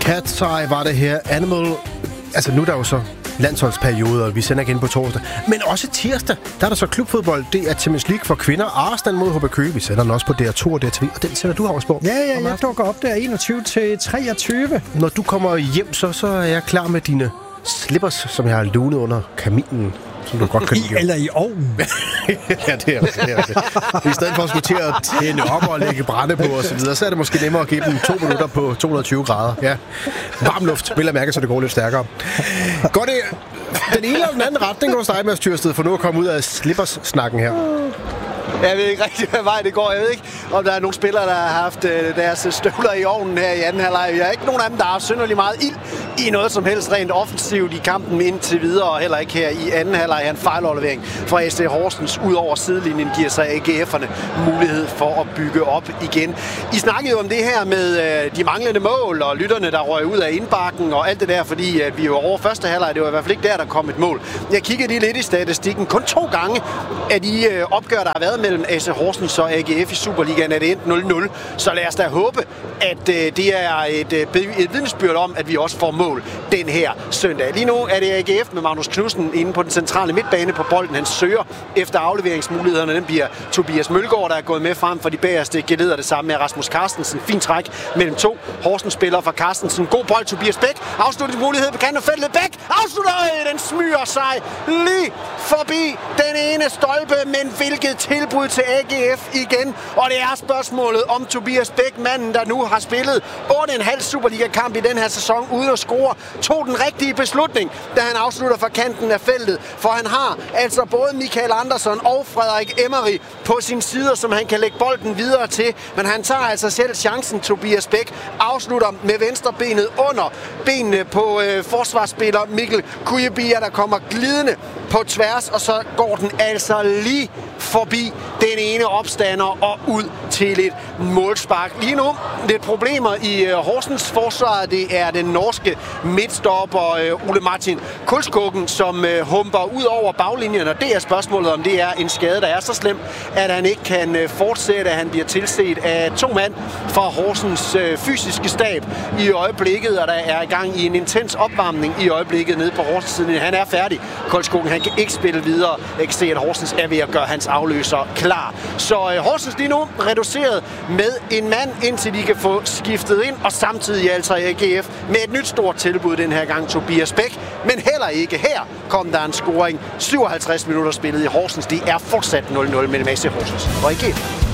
Cat's Eye var det her. Animal. Altså nu er der jo så landsholdsperiode, og vi sender igen på torsdag. Men også tirsdag, der er der så klubfodbold. Det er Champions League for kvinder. Arsenal mod HB Køge. Vi sender den også på DR2 og DR3. Og den sender du, Havsborg. Ja, jeg dukker op der 21-23. Når du kommer hjem, så er jeg klar med dine slippers, som jeg har lunet under kaminen. Som du godt kan lide. Eller i ovnen. Ja, det er det. I stedet for at skulle til at tænde op og lægge brænde på osv., så er det måske nemmere at give dem 2 minutter på 220 grader. Ja. Varm luft, vil jeg mærke, så det går lidt stærkere. Går det den ene eller den anden retning hos dig, Mads Tyrsted, for nu at komme ud af slippers-snakken her? Jeg ved ikke rigtig, hvad vej det går. Jeg ved ikke, om der er nogle spillere, der har haft deres støvler i ovnen her i anden halvleg. Jeg er ikke nogen af dem, der har synderligt meget ild i noget som helst rent offensivt i kampen indtil videre, og heller ikke her i anden halvleg. En fejlaflevering fra AC Horsens ud over sidelinjen giver sig AGF'erne mulighed for at bygge op igen. I snakkede jo om det her med de manglende mål og lytterne, der røg ud af indbakken og alt det der, fordi at vi jo over første halvleg, det var i hvert fald ikke der kom et mål. Jeg kiggede lige lidt i statistikken. Kun 2 gange af de opgør, der har været mellem AC Horsens og AGF i Superligaen, er det endt 0-0. Så lad os da håbe, at det er et vidnesbyrd om, at vi også får mål den her søndag. Lige nu er det AGF med Magnus Knudsen inde på den centrale midtbane på bolden. Han søger efter afleveringsmulighederne. Den bliver Tobias Mølgaard, der er gået med frem for de bagerste geleder. Det samme med Rasmus Carstensen. Fint træk mellem 2 Horsens-spillere fra Carstensen. God bold, Tobias Bæk. Afslutningsmulighed på kanten af feltet. Bæk afslutter. Den smyger sig lige forbi den ene stolpe, men hvilket tilbud til AGF igen. Og det er spørgsmålet om Tobias Bæk, manden, der nu har spillet 8,5 Superliga-kamp i den her sæson uden at score, tog den rigtige beslutning, da han afslutter fra kanten af feltet. For han har altså både Michael Andersson og Frederik Emery på sin side, som han kan lægge bolden videre til. Men han tager altså selv chancen. Tobias Bæk afslutter med venstre benet under benene på forsvarsspiller Mikkel Kujebia, der kommer glidende på tværs, og så går den altså lige forbi den ene opstander og ud til et målspark. Lige nu lidt problemer i Horsens forsvar. Det er den norske midtstopper Ole Martin Kulskogen, som humper ud over baglinjen, og det er spørgsmålet, om det er en skade, der er så slem, at han ikke kan fortsætte. Han bliver tilset af 2 mand fra Horsens fysiske stab i øjeblikket, og der er i gang i en intens opvarmning i øjeblikket nede på Horsens siden. Han er færdig. Kulskogen, han kan ikke spille videre. Jeg kan se, at Horsens er ved at gøre hans afløser klar. Så Horsens lige nu reduceret med en mand, indtil de kan få skiftet ind, og samtidig altså AGF med et nyt stort tilbud den her gang, Tobias Bæk. Men heller ikke her kom der en scoring. 57 minutter spillet i Horsens. Det er fortsat 0-0 mellem AC Horsens og AGF.